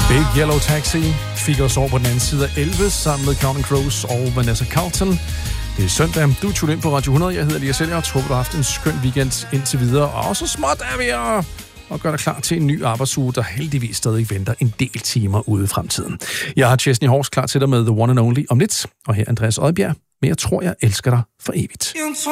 Big Yellow Taxi fik os over på den anden side af 11 sammen med Counting Crows og Vanessa Carlton. Det er søndag. Du er tunet ind på Radio 100. Jeg hedder Elias Elger. Jeg tror, du har haft en skøn weekend indtil videre. Og så småt er vi og gør dig klar til en ny arbejdsuge, der heldigvis stadig venter en del timer ude i fremtiden. Jeg har Chesney Horst klar til dig med The One and Only om lidt. Og her Andreas Odbjerg. Men jeg tror, jeg elsker dig for evigt.